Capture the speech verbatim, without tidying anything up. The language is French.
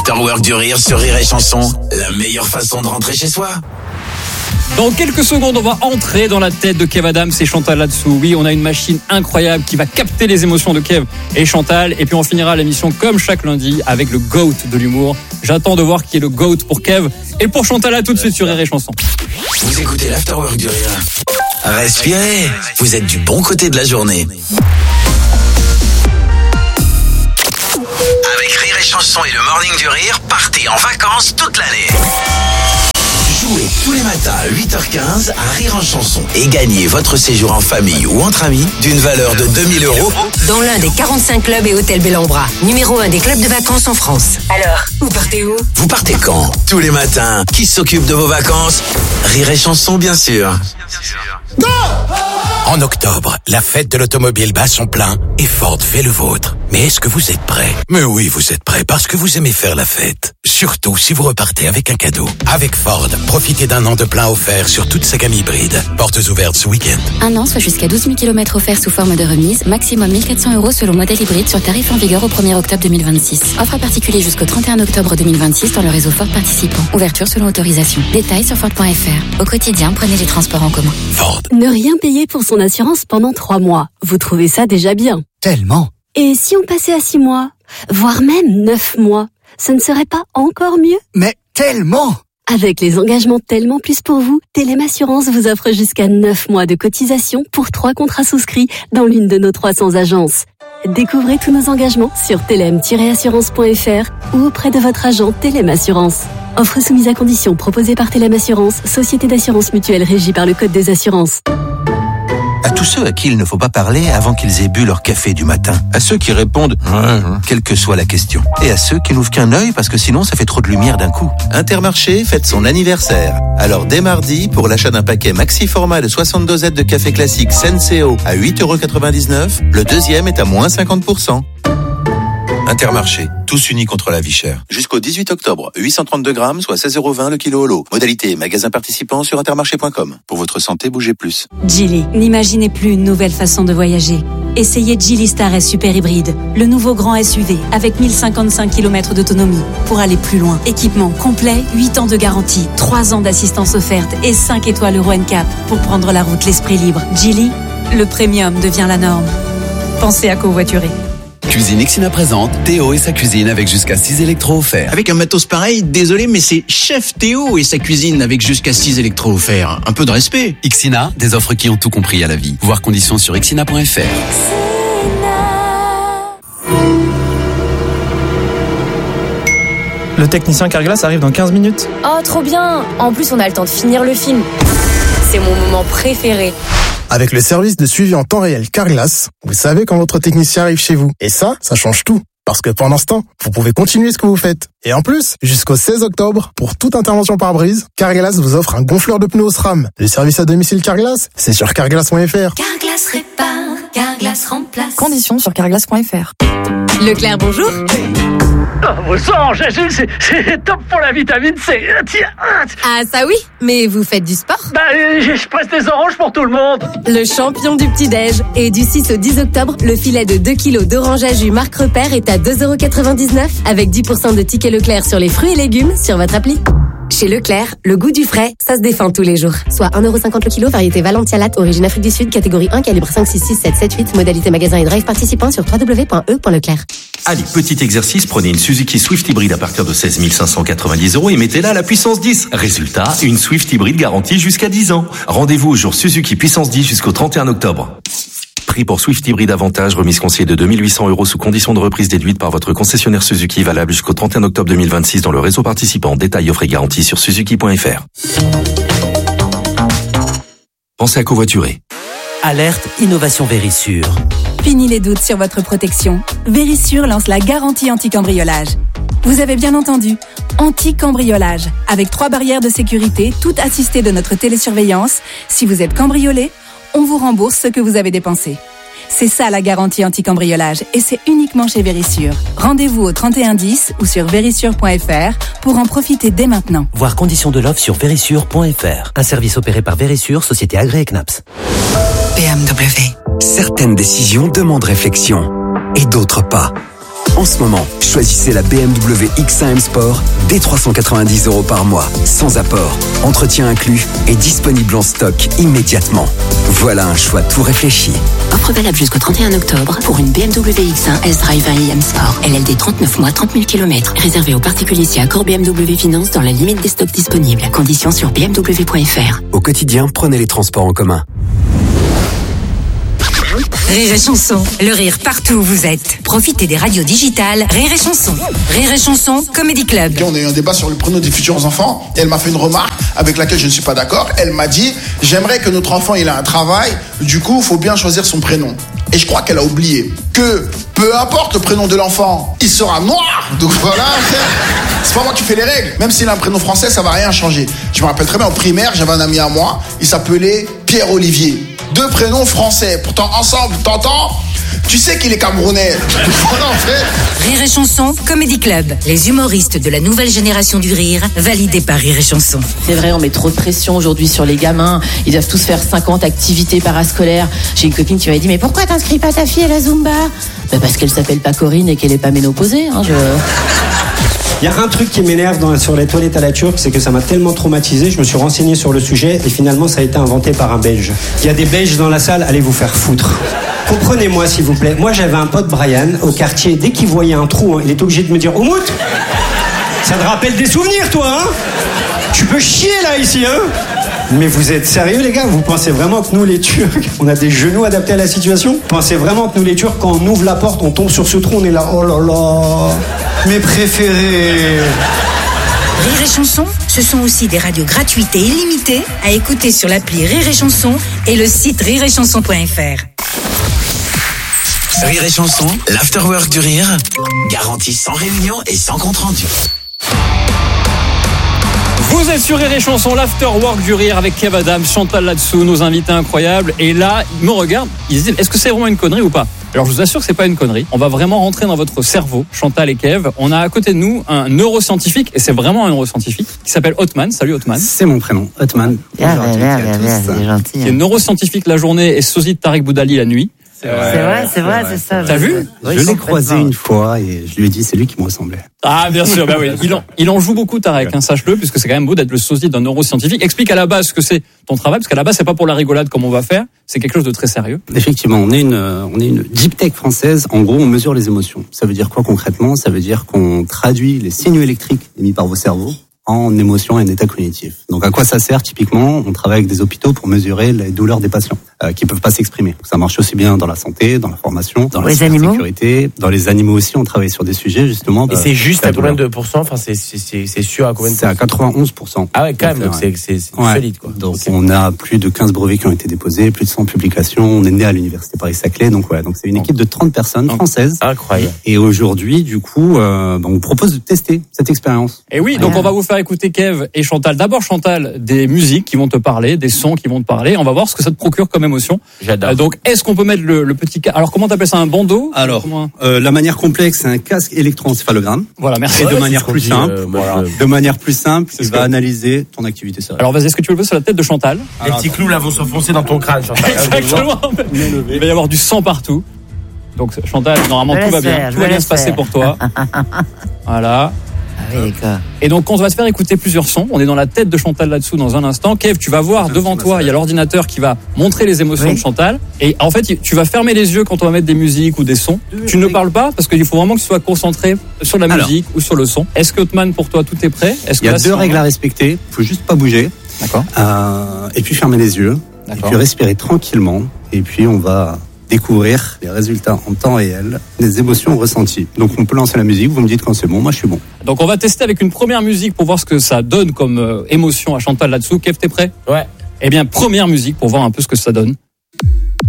l'Afterwork du Rire sur Rire et Chanson. La meilleure façon de rentrer chez soi. Dans quelques secondes, on va entrer dans la tête de Kev Adams et Chantal là-dessous. Oui, on a une machine incroyable qui va capter les émotions de Kev et Chantal. Et puis on finira l'émission comme chaque lundi avec le GOAT de l'humour. J'attends de voir qui est le GOAT pour Kev et pour Chantal. À tout de suite sur Rire et Chanson. Vous écoutez l'Afterwork du Rire. Respirez, vous êtes du bon côté de la journée. Avec Rire et Chanson et le Morning du Rire, partez en vacances toute l'année. Jouez tous les matins à huit heures quinze à Rire en Chanson et gagnez votre séjour en famille ou entre amis d'une valeur de deux mille euros dans l'un des quarante-cinq clubs et hôtels Bellambra, numéro un des clubs de vacances en France. Alors, vous partez où? Vous partez quand? Tous les matins. Qui s'occupe de vos vacances? Rire et Chanson, bien sûr. Go! En octobre, la fête de l'automobile bat son plein et Ford fait le vôtre. Mais est-ce que vous êtes prêts? Mais oui, vous êtes prêts parce que vous aimez faire la fête. Surtout si vous repartez avec un cadeau. Avec Ford, profitez d'un an de plein offert sur toute sa gamme hybride. Portes ouvertes ce week-end. Un an, soit jusqu'à douze mille kilomètres offerts sous forme de remise. Maximum mille quatre cents euros selon modèle hybride sur tarif en vigueur au premier octobre deux mille vingt-six. Offre à particulier jusqu'au trente et un octobre deux mille vingt-six dans le réseau Ford participant. Ouverture selon autorisation. Détails sur Ford point F R. Au quotidien, prenez les transports en commun. Ford. Ne rien payer pour son assurance pendant trois mois. Vous trouvez ça déjà bien? Tellement. Et si on passait à six mois, voire même neuf mois, ce ne serait pas encore mieux? Mais tellement! Avec les engagements Tellement Plus pour vous, Telem Assurance vous offre jusqu'à neuf mois de cotisation pour trois contrats souscrits dans l'une de nos trois cents agences. Découvrez tous nos engagements sur telem tiret assurance point F R ou auprès de votre agent Telem Assurance. Offre soumise à condition proposée par Telem Assurance, société d'assurance mutuelle régie par le Code des assurances. À tous ceux à qui il ne faut pas parler avant qu'ils aient bu leur café du matin. À ceux qui répondent « quelle que soit la question ». Et à ceux qui n'ouvrent qu'un œil parce que sinon ça fait trop de lumière d'un coup. Intermarché fête son anniversaire. Alors dès mardi, pour l'achat d'un paquet maxi format de soixante dosettes de café classique Senseo à huit euros quatre-vingt-dix-neuf, le deuxième est à moins cinquante pour cent. Intermarché, tous unis contre la vie chère. Jusqu'au dix-huit octobre, huit cent trente-deux grammes, soit seize euros vingt le kilo au lot. Modalité magasin participant sur intermarché point com. Pour votre santé, bougez plus. Geely, n'imaginez plus une nouvelle façon de voyager. Essayez Geely Star S Super Hybride, le nouveau grand S U V avec mille cinquante-cinq kilomètres d'autonomie pour aller plus loin. Équipement complet, huit ans de garantie, trois ans d'assistance offerte et cinq étoiles Euro N C A P pour prendre la route l'esprit libre. Geely, le premium devient la norme. Pensez à covoiturer. Cuisine Ixina présente Théo et sa cuisine avec jusqu'à six électros offerts. Avec un matos pareil, désolé, mais c'est Chef Théo et sa cuisine avec jusqu'à six électros offerts. Un peu de respect. Ixina, des offres qui ont tout compris à la vie. Voir conditions sur ixina point F R. Le technicien Carglass arrive dans quinze minutes. Oh, trop bien! En plus, on a le temps de finir le film. C'est mon moment préféré. Avec le service de suivi en temps réel Carglass, vous savez quand votre technicien arrive chez vous. Et ça, ça change tout. Parce que pendant ce temps, vous pouvez continuer ce que vous faites. Et en plus, jusqu'au seize octobre, pour toute intervention par brise, Carglass vous offre un gonfleur de pneus au SRAM. Le service à domicile Carglass, c'est sur carglass point F R. Carglass répare, Carglass remplace. Conditions sur carglass point F R. Leclerc, bonjour. Oh, sang, j'agile, c'est, c'est top pour la vitamine C. Tiens. Ah, ça oui, mais vous faites du sport? Bah, je presse des oranges pour tout le monde. Le champion du petit-déj. Et du six au dix octobre, le filet de deux kilos d'orange à jus Marc Repère est à deux euros quatre-vingt-dix-neuf avec dix pour cent de tickets Leclerc sur les fruits et légumes sur votre appli. Chez Leclerc, le goût du frais, ça se défend tous les jours. Soit un euro cinquante le kilo, variété Valentia Latte, origine Afrique du Sud, catégorie un, calibre cinq, six, six, sept, sept, huit, modalité magasin et drive participant sur w w w point e point leclerc. Allez, petit exercice, prenez une Suzuki Swift hybride à partir de seize mille cinq cent quatre-vingt-dix euros et mettez-la à la puissance dix. Résultat, une Swift hybride garantie jusqu'à dix ans. Rendez-vous au jour Suzuki puissance dix jusqu'au trente et un octobre. Prix pour Swift Hybrid Avantage, remise conseillée de deux mille huit cents euros sous condition de reprise déduite par votre concessionnaire Suzuki, valable jusqu'au trente et un octobre deux mille vingt-six dans le réseau participant. Détails, offres et garanties sur suzuki point F R. Pensez à covoiturer. Alerte Innovation Vérissure. Fini les doutes sur votre protection. Vérissure lance la garantie anti-cambriolage. Vous avez bien entendu, anti-cambriolage, avec trois barrières de sécurité, toutes assistées de notre télésurveillance. Si vous êtes cambriolé, on vous rembourse ce que vous avez dépensé. C'est ça la garantie anti-cambriolage et c'est uniquement chez Vérissure. Rendez-vous au trente et un dix ou sur vérissure point F R pour en profiter dès maintenant. Voir conditions de l'offre sur vérissure point F R. Un service opéré par Vérissure, société agréée C N A P S. B M W. Certaines décisions demandent réflexion et d'autres pas. En ce moment, choisissez la B M W X un M Sport dès trois cent quatre-vingt-dix euros par mois, sans apport, entretien inclus et disponible en stock immédiatement. Voilà un choix tout réfléchi. Offre valable jusqu'au trente et un octobre pour une B M W X un S-Drive un i M Sport. L L D trente-neuf mois, trente mille kilomètres. Réservé aux particuliers si accord B M W Finance dans la limite des stocks disponibles. Conditions sur b m w point f r. Au quotidien, prenez les transports en commun. Rire et chanson, le rire partout où vous êtes. Profitez des radios digitales Rire et chanson. Rire et chanson, Comedy Club. On a eu un débat sur le prénom des futurs enfants. Elle m'a fait une remarque avec laquelle je ne suis pas d'accord. Elle m'a dit, j'aimerais que notre enfant il a un travail. Du coup, il faut bien choisir son prénom. Et je crois qu'elle a oublié que peu importe le prénom de l'enfant, il sera noir. Donc voilà, c'est pas moi qui fais les règles. Même s'il a un prénom français, ça va rien changer. Je me rappelle très bien, en primaire, j'avais un ami à moi, il s'appelait Pierre-Olivier. Deux prénoms français, pourtant ensemble, t'entends ? Tu sais qu'il est camerounais. Voilà, en fait. Rire et chanson, Comedy Club. Les humoristes de la nouvelle génération du rire, validés par Rire et chanson. C'est vrai, on met trop de pression aujourd'hui sur les gamins. Ils doivent tous faire cinquante activités parascolaires. J'ai une copine qui m'avait dit, mais pourquoi t'inscris pas ta fille à la Zumba ? Bah parce qu'elle s'appelle pas Corinne et qu'elle est pas ménopausée. Hein, je... Il y a un truc qui m'énerve dans, sur les toilettes à la turque, c'est que ça m'a tellement traumatisé, je me suis renseigné sur le sujet et finalement ça a été inventé par un Belge. Il y a des Belges dans la salle, allez vous faire foutre. Comprenez-moi s'il vous plaît, moi j'avais un pote Brian au quartier, dès qu'il voyait un trou, hein, il était obligé de me dire « Oumout, ça te rappelle des souvenirs toi, hein ? Tu peux chier là ici, hein ?» Mais vous êtes sérieux les gars ? Vous pensez vraiment que nous les Turcs, on a des genoux adaptés à la situation ? Vous pensez vraiment que nous les Turcs, quand on ouvre la porte, on tombe sur ce trou, on est là, oh là là, mes préférés. Rire et chanson, ce sont aussi des radios gratuites et illimitées à écouter sur l'appli Rire et chanson et le site rire et chanson point f r. Rire et chanson, l'afterwork du rire, garantie sans réunion et sans compte rendu. Vous êtes sur Rire et Chanson, l'afterwork du rire avec Kev Adams, Chantal là-dessous, nos invités incroyables. Et là, ils me regardent, ils se disent, est-ce que c'est vraiment une connerie ou pas ? Alors je vous assure que c'est pas une connerie. On va vraiment rentrer dans votre cerveau, Chantal et Kev. On a à côté de nous un neuroscientifique, et c'est vraiment un neuroscientifique, qui s'appelle Othman. Salut Othman. C'est mon prénom, Othman. Bien, bien, bien, bien, c'est gentil. Qui est neuroscientifique la journée et sosie de Tariq Boudali la nuit. C'est vrai, c'est vrai, c'est, vrai, c'est ça. T'as vu ? Je l'ai croisé une fois et je lui ai dit c'est lui qui me ressemblait. Ah bien sûr, bah oui. Il en, il en joue beaucoup Tarek, hein, sache-le, puisque c'est quand même beau d'être le sosie d'un neuroscientifique. Explique à la base ce que c'est ton travail, parce qu'à la base c'est pas pour la rigolade comme on va faire, c'est quelque chose de très sérieux. Effectivement, on est une, on est une deep tech française. En gros, on mesure les émotions. Ça veut dire quoi concrètement ? Ça veut dire qu'on traduit les signaux électriques émis par vos cerveaux en émotions et en état cognitif. Donc à quoi ça sert typiquement ? On travaille avec des hôpitaux pour mesurer les douleurs des patients euh, qui peuvent pas s'exprimer. Donc, ça marche aussi bien dans la santé, dans la formation, dans la sécurité, dans les animaux aussi. On travaille sur des sujets justement. Et c'est juste à combien de pourcents ? Enfin, c'est c'est c'est c'est sûr à combien de C'est à quatre-vingt-onze pour cent. Ah ouais, quand même. Donc c'est c'est, c'est ouais. solide quoi. Donc okay. on a plus de quinze brevets qui ont été déposés, plus de cent publications. On est né à l'université Paris-Saclay. Donc ouais, donc c'est une équipe de trente personnes françaises. Incroyable. Et aujourd'hui, du coup, euh, on vous propose de tester cette expérience. Et oui, donc on va vous faire écouter Kev et Chantal. D'abord Chantal, des musiques qui vont te parler, des sons qui vont te parler. On va voir ce que ça te procure comme émotion. J'adore. Euh, donc est-ce qu'on peut mettre le, le petit cas ? Alors comment t'appelles ça, un bandeau ? Alors comment... euh, la manière complexe, c'est un casque électroencéphalogramme. Voilà, merci. Et de ouais, manière plus dit, simple, euh, voilà. de manière plus simple, il va que... analyser ton activité cérébrale. Alors vas-y, est-ce que tu peux le poser sur la tête de Chantal ? Les petits clous là vont s'enfoncer dans ton crâne, Chantal. Exactement. Il va y avoir du sang partout. Donc Chantal, normalement tout va bien, tout va bien se passer pour toi. Voilà. Ah oui, d'accord. Et donc on va te faire écouter plusieurs sons. On est dans la tête de Chantal là-dessous dans un instant. Kev, tu vas voir devant toi, il y a l'ordinateur qui va montrer les émotions oui. de Chantal. Et en fait, tu vas fermer les yeux quand on va mettre des musiques ou des sons. Tu ne parles pas parce qu'il faut vraiment que tu sois concentré sur la Alors. musique ou sur le son. Est-ce que Othman, pour toi, tout est prêt ? Est-ce Il y a que là, deux règles à respecter. Il faut juste pas bouger. D'accord. Euh, et puis fermer les yeux. D'accord. Et puis respirer tranquillement. Et puis on va découvrir les résultats en temps réel, des émotions ressenties. Donc on peut lancer la musique, vous me dites quand c'est bon, moi je suis bon. Donc on va tester avec une première musique pour voir ce que ça donne comme euh, émotion à Chantal là-dessous. Kev, t'es prêt ? Ouais. Eh bien, première musique pour voir un peu ce que ça donne.